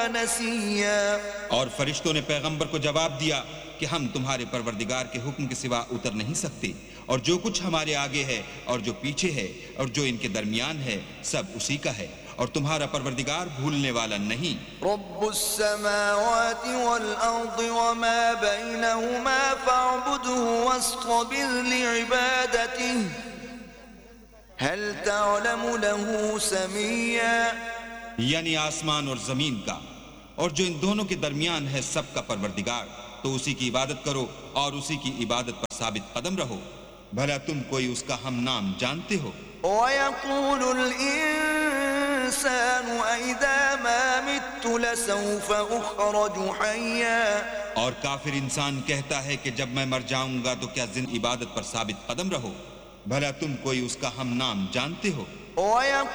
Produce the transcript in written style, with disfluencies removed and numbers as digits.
نسيا और फरिश्तों ने पैगंबर को जवाब दिया कि हम तुम्हारे परवरदिगार के हुक्म के सिवा उतर नहीं सकते, और जो कुछ हमारे आगे है और जो पीछे है और जो इनके दरमियान है सब उसी का है, और तुम्हारा परवरदिगार भूलने वाला नहीं। رب السماوات والأرض وما بينهما فاعبده واصطبر لعبادته هل تعلم له سميا यानी आसमान और जमीन का, और जो इन दोनों के दरमियान है सबका परवरदिगार, तो उसी की इबादत करो और उसी की इबादत पर साबित कदम रहो। भला तुम कोई उसका हम नाम जानते हो? ويقول الإنسان أإذا ما مت لسوف أخرج حيا और काफिर इंसान कहता है कि जब मैं मर जाऊंगा तो क्या जिन इबादत पर साबित कदम रहो। भला तुम कोई उसका हम नाम जानते हो?